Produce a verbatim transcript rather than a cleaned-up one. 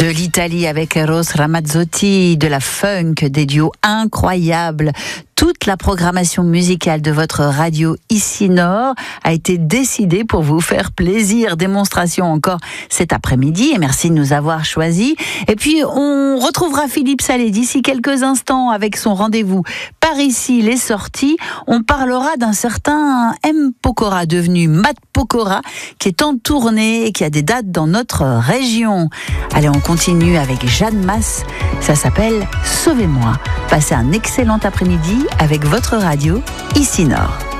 De l'Italie avec Eros Ramazzotti, de la funk, des duos incroyables. Toute la programmation musicale de votre radio Ici Nord a été décidée pour vous faire plaisir. Démonstration encore cet après-midi et merci de nous avoir choisis. Et puis on retrouvera Philippe Salé d'ici quelques instants avec son rendez-vous par ici les sorties. On parlera d'un certain M. Pokora devenu Matt Pokora qui est en tournée et qui a des dates dans notre région. Allez, on continue avec Jeanne Masse. Ça s'appelle Sauvez-moi. Passez un excellent après-midi avec votre radio Ici Nord.